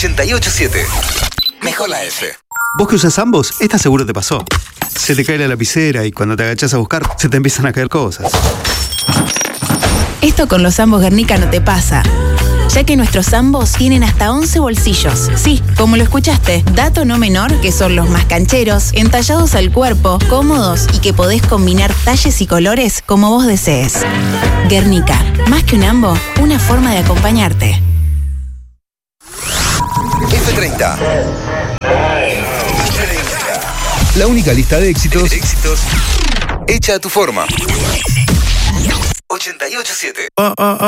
887. Mejor la F. Vos que usas ambos, esta seguro te pasó. Se te cae la lapicera y cuando te agachás a buscar, se te empiezan a caer cosas. Esto con los ambos Guernica no te pasa, ya que nuestros ambos tienen hasta 11 bolsillos. Sí, como lo escuchaste, dato no menor que son los más cancheros, entallados al cuerpo, cómodos y que podés combinar talles y colores como vos desees. Guernica, más que un ambo, una forma de acompañarte. F30. La única lista de éxitos hecha a tu forma. 887.